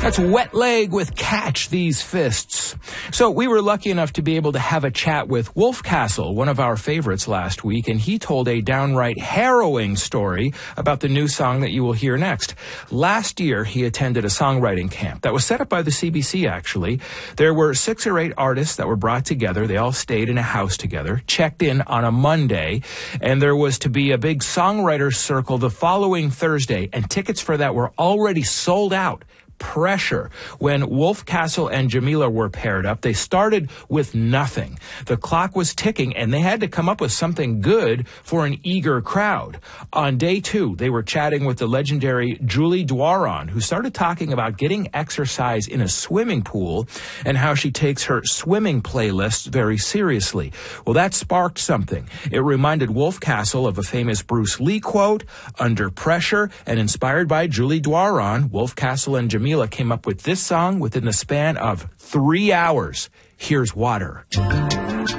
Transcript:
That's Wet Leg with Catch These Fists. So we were lucky enough to be able to have a chat with Wolf Castle, one of our favorites last week, and he told a downright harrowing story about the new song that you will hear next. Last year, he attended a songwriting camp that was set up by the CBC, actually. There were 6 or 8 artists that were brought together. They all stayed in a house together, checked in on a Monday, and there was to be a big songwriters circle the following Thursday, and tickets for that were already sold out. Pressure. When Wolf Castle and Jamila were paired up, they started with nothing. The clock was ticking, and they had to come up with something good for an eager crowd. On day 2, they were chatting with the legendary Julie Doiron, who started talking about getting exercise in a swimming pool and how she takes her swimming playlists very seriously. Well, that sparked something. It reminded Wolf Castle of a famous Bruce Lee quote, "Under pressure," and inspired by Julie Doiron, Wolf Castle and Jamila came up with this song within the span of 3 hours. Here's Water.